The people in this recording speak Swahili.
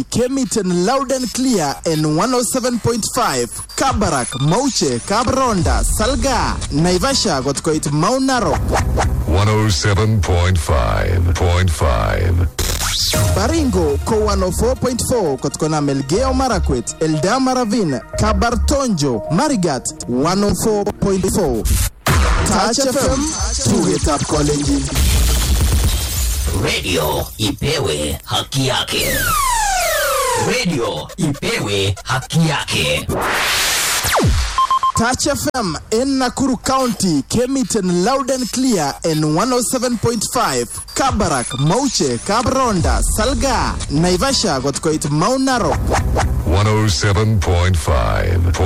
Kemiten loud and clear in 107.5. Kabarak, Mauche, Kabronda, Salga, Naivasha got quite Mount Narok. 107.5. Baringo ko 104.4 kotkona Melgeo Marakwet, Eldama Ravine, Kabartonjo, Marigat 104.4. Touch FM, to it up calling. Radio ipewe haki yake. Radio ipewe haki yake. Touch FM in Nakuru County, Kemiten loud and clear in 107.5. Kabarak, Mauche, Kabronda, Salga, Naivasha got quite Mount Narok. 107.5.